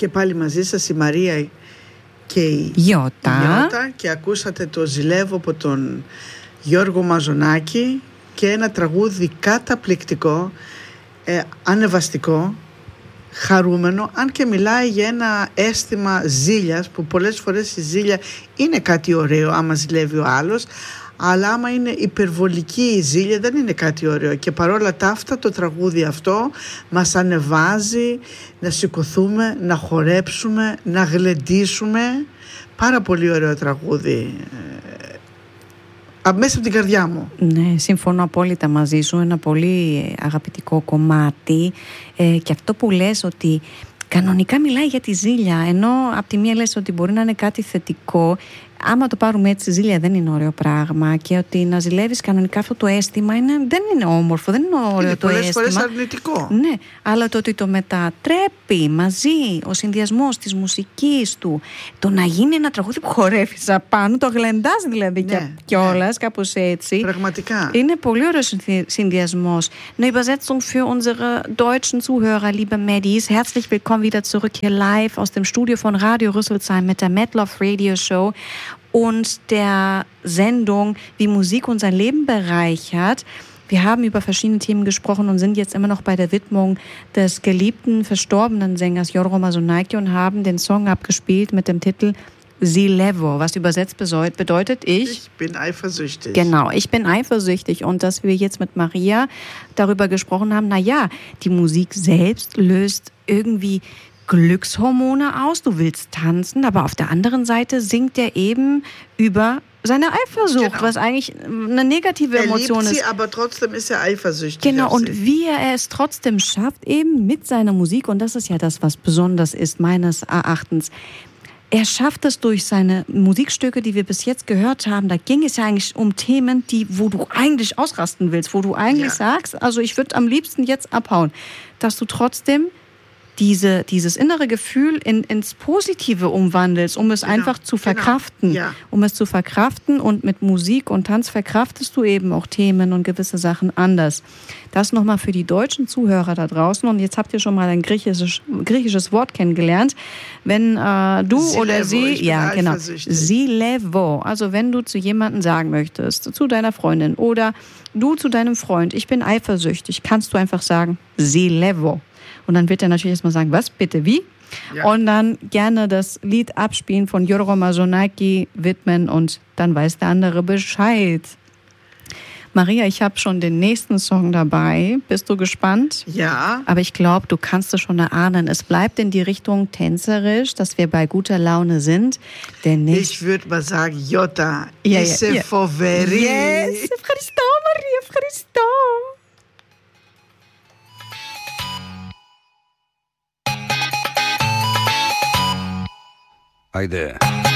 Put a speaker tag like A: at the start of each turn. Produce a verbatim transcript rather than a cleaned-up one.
A: Και πάλι μαζί σας η Μαρία και η
B: Γιώτα.
A: Γιώτα, και ακούσατε το «Ζηλεύω» από τον Γιώργο Μαζονάκη, και ένα τραγούδι καταπληκτικό, ε, ανεβαστικό, χαρούμενο, αν και μιλάει για ένα αίσθημα ζήλιας, που πολλές φορές η ζήλια είναι κάτι ωραίο άμα ζηλεύει ο άλλος, αλλά άμα είναι υπερβολική η ζήλια δεν είναι κάτι ωραίο. Και παρόλα τα αυτά το τραγούδι αυτό μας ανεβάζει να σηκωθούμε, να χορέψουμε, να γλεντήσουμε. Πάρα πολύ ωραίο τραγούδι, μέσα από την καρδιά μου.
B: Ναι, συμφωνώ απόλυτα μαζί σου. Ένα πολύ αγαπητικό κομμάτι, ε, και αυτό που λες ότι κανονικά μιλάει για τη ζήλια, ενώ από τη μία λες ότι μπορεί να είναι κάτι θετικό. Άμα το πάρουμε έτσι, ζήλια δεν είναι ωραίο πράγμα, και ότι να ζηλεύεις κανονικά αυτό το αίσθημα είναι, δεν είναι όμορφο, δεν είναι ωραίο
A: είναι
B: το
A: πολλές
B: αίσθημα.
A: φορές αρνητικό.
B: Ναι, αλλά το ότι το μετατρέπει μαζί, ο συνδυασμός της μουσικής του, το να γίνει ένα τραγούδι που χορεύεις απάνω, το γλεντάς δηλαδή,
A: ναι,
B: κιόλας,
A: ναι.
B: κάπως έτσι.
A: Πραγματικά.
B: Είναι πολύ ωραίος συνδυασμός. Eine Übersetzung für unsere deutschen Zuhörer, liebe Maddies. Herzlich willkommen wieder zurück hier live aus dem Studio von Radio Rüsselsheim mit der Mettloff Radio Show und der Sendung, wie Musik unser Leben bereichert. Wir haben über verschiedene Themen gesprochen und sind jetzt immer noch bei der Widmung des geliebten, verstorbenen Sängers Jorgo Mazonaki und haben den Song abgespielt mit dem Titel Ζηλεύω, was übersetzt bedeutet ich,
A: ich bin eifersüchtig.
B: Genau, ich bin eifersüchtig. Und dass wir jetzt mit Maria darüber gesprochen haben, naja, die Musik selbst löst irgendwie Glückshormone aus, du willst tanzen, aber auf der anderen Seite singt er eben über seine Eifersucht, genau. Was eigentlich eine negative
A: er
B: Emotion
A: liebt sie,
B: ist.
A: Aber trotzdem ist er eifersüchtig.
B: Genau, und
A: sie.
B: wie er es trotzdem schafft, eben mit seiner Musik, und das ist ja das, was besonders ist, meines Erachtens. Er schafft es durch seine Musikstücke, die wir bis jetzt gehört haben. Da ging es ja eigentlich um Themen, die, wo du eigentlich ausrasten willst, wo du eigentlich ja. sagst, also ich würde am liebsten jetzt abhauen, dass du trotzdem diese, dieses innere Gefühl in, ins Positive umwandelst, um es genau, einfach zu verkraften.
A: Genau. Ja.
B: Um es zu verkraften, und mit Musik und Tanz verkraftest du eben auch Themen und gewisse Sachen anders. Das nochmal für die deutschen Zuhörer da draußen. Und jetzt habt ihr schon mal ein griechisches, griechisches Wort kennengelernt. Wenn äh, du
A: Ζηλεύω,
B: oder sie, ja genau, Ζηλεύω, also wenn du zu jemandem sagen möchtest, zu deiner Freundin oder du zu deinem Freund, ich bin eifersüchtig, kannst du einfach sagen, Ζηλεύω. Und dann wird er natürlich erstmal sagen, was, bitte, wie? Ja. Und dann gerne das Lied abspielen von Jorgo Mazonaki widmen, und dann weiß der andere Bescheid. Maria, ich habe schon den nächsten Song dabei. Bist du gespannt?
A: Ja.
B: Aber ich glaube, du kannst es schon erahnen. Es bleibt in die Richtung tänzerisch, dass wir bei guter Laune sind. Der nächste...
A: Ich würde mal sagen, Jota,
B: ja,
A: είσαι
B: ja, ja.
A: φοβερή.
B: Yes, ευχαριστώ, Maria, ευχαριστώ.
C: Haydi.